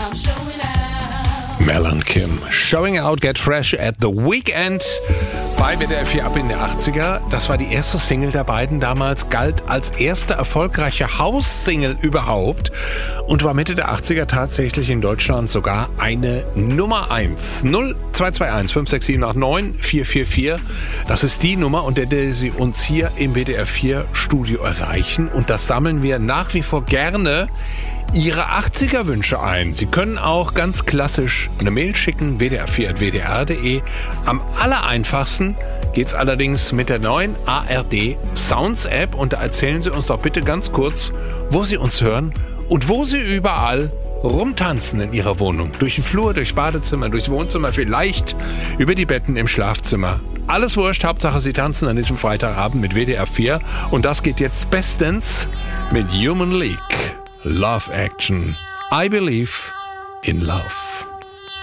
Mel und Kim, Showing Out, Get Fresh at the Weekend bei WDR 4 ab in der 80er. Das war die erste Single der beiden damals, galt als erste erfolgreiche House-Single überhaupt und war Mitte der 80er tatsächlich in Deutschland sogar eine Nummer 1. 0221 567 444. Das ist die Nummer, unter der Sie uns hier im WDR 4 Studio erreichen, und das sammeln wir nach wie vor gerne Ihre 80er-Wünsche ein. Sie können auch ganz klassisch eine Mail schicken, wdr4@wdr.de. Am allereinfachsten geht's allerdings mit der neuen ARD Sounds App, und da erzählen Sie uns doch bitte ganz kurz, wo Sie uns hören und wo Sie überall rumtanzen in Ihrer Wohnung. Durch den Flur, durchs Badezimmer, durchs Wohnzimmer, vielleicht über die Betten im Schlafzimmer. Alles wurscht, Hauptsache Sie tanzen an diesem Freitagabend mit WDR 4, und das geht jetzt bestens mit Human League. Love Action. I believe in love.